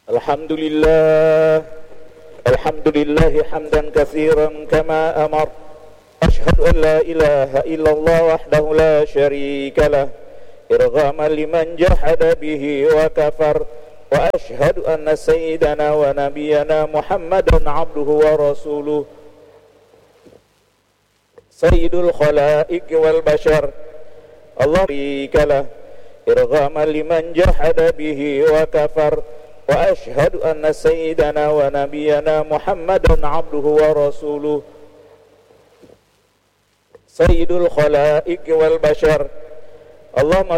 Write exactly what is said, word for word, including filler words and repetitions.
الحمد لله الحمد لله حمدا كثيرا كما أمر. أشهد أن لا إله إلا الله وحده لا شريك له إرغاما لمن جحد به وكفر. وأشهد أن سيدنا ونبينا محمدا عبده ورسوله سيد الخلائق والبشر الله شريك له إرغاما لمن جحد به وكفر. وأشهد أن سيدنا ونبينا محمدا عبده ورسوله سيد الخلائق والبشر اللهم